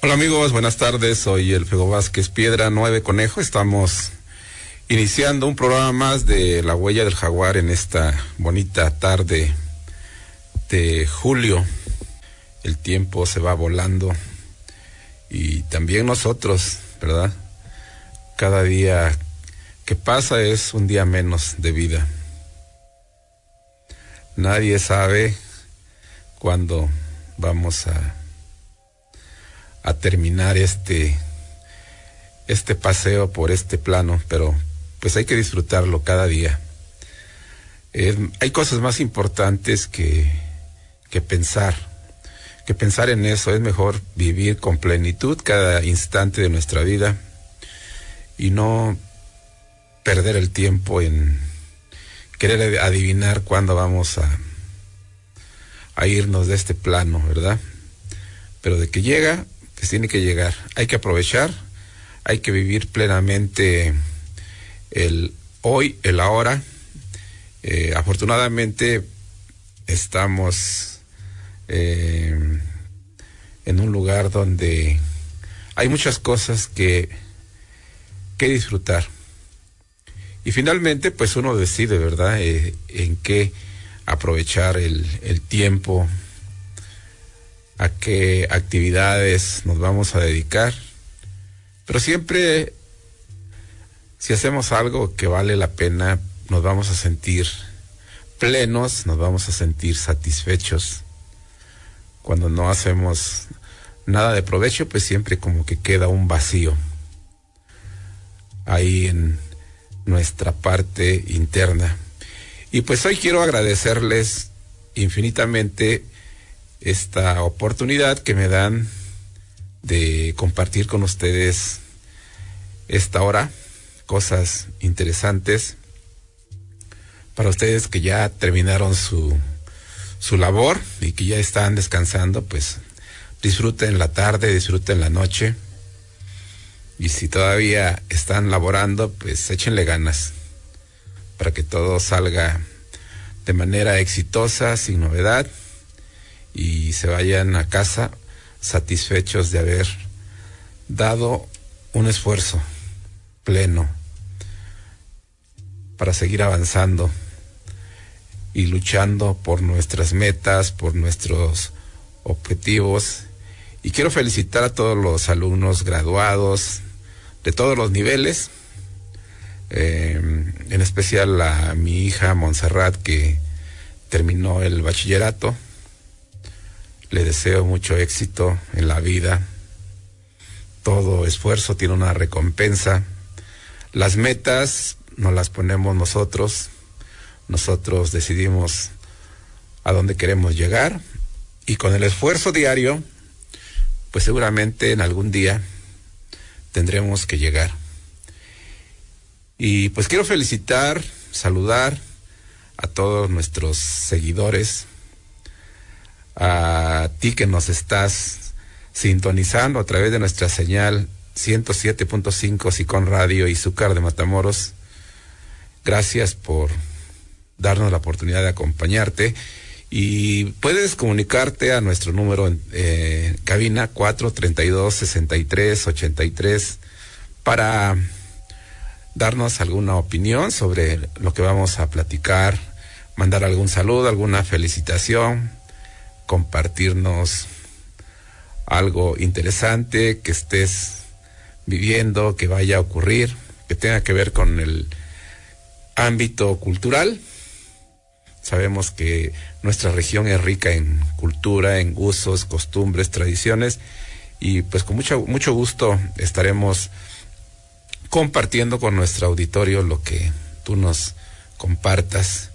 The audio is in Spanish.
Hola amigos, buenas tardes, soy el Fego Vázquez Piedra, 9 Conejo. Estamos iniciando un programa más de La Huella del Jaguar en esta bonita tarde de julio. El tiempo se va volando y también nosotros, ¿verdad? Cada día que pasa es un día menos de vida. Nadie sabe cuándo vamos a terminar este paseo por este plano, pero pues hay que disfrutarlo cada día. Hay cosas más importantes que pensar en eso. Es mejor vivir con plenitud cada instante de nuestra vida y no perder el tiempo en querer adivinar cuándo vamos a irnos de este plano, ¿verdad? Pero de que llega, pues tiene que llegar. Hay que aprovechar, hay que vivir plenamente el hoy, el ahora. Afortunadamente estamos en un lugar donde hay muchas cosas que disfrutar. Y finalmente, pues uno decide, ¿verdad?, en qué aprovechar el tiempo, a qué actividades nos vamos a dedicar. Pero siempre, si hacemos algo que vale la pena, nos vamos a sentir plenos, nos vamos a sentir satisfechos. Cuando no hacemos nada de provecho, pues siempre como que queda un vacío ahí en nuestra parte interna. Y pues hoy quiero agradecerles infinitamente esta oportunidad que me dan de compartir con ustedes esta hora, cosas interesantes para ustedes que ya terminaron su labor y que ya están descansando. Pues disfruten la tarde, disfruten la noche, y si todavía están laborando, pues échenle ganas para que todo salga de manera exitosa, sin novedad, y se vayan a casa satisfechos de haber dado un esfuerzo pleno para seguir avanzando y luchando por nuestras metas, por nuestros objetivos. Y quiero felicitar a todos los alumnos graduados de todos los niveles, en especial a mi hija Montserrat, que terminó el bachillerato. Le deseo mucho éxito en la vida. Todo esfuerzo tiene una recompensa. Las metas nos las ponemos nosotros. Nosotros decidimos a dónde queremos llegar, y con el esfuerzo diario, pues seguramente en algún día tendremos que llegar. Y pues quiero felicitar, saludar a todos nuestros seguidores, a ti que nos estás sintonizando a través de nuestra señal 107.5 Sicón Radio y Zúcar de Matamoros. Gracias por darnos la oportunidad de acompañarte, y puedes comunicarte a nuestro número en cabina 432-6383 para darnos alguna opinión sobre lo que vamos a platicar, mandar algún saludo, alguna felicitación, compartirnos algo interesante que estés viviendo, que vaya a ocurrir, que tenga que ver con el ámbito cultural. Sabemos que nuestra región es rica en cultura, en usos, costumbres, tradiciones, y pues con mucho gusto estaremos compartiendo con nuestro auditorio lo que tú nos compartas.